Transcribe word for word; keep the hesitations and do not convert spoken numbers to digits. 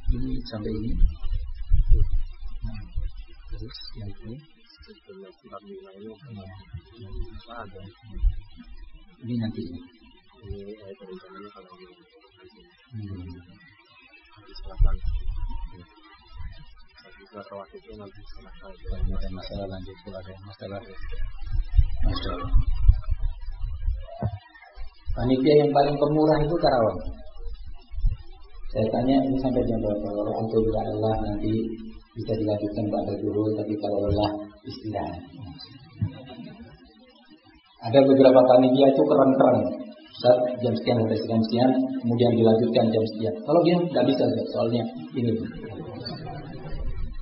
Ini sampai ini. Nah, terus yang ini. Ini nanti. Ini ayat rencananya kalau ini. Hmm. Ada masalah lanjut pula ada masalah. Masalah. Panitia yang paling pemurah itu Karawang. Saya tanya ini sampai jam berapa? Kalau untuk Allah nanti bisa dilanjutkan pada dulu, tapi kalau lelah istirahat. Ada beberapa panitia itu keren-keren. Ustaz, jam sekian sampai jam sekian, kemudian dilanjutkan jam sekian. Kalau dia nggak bisa, soalnya ini.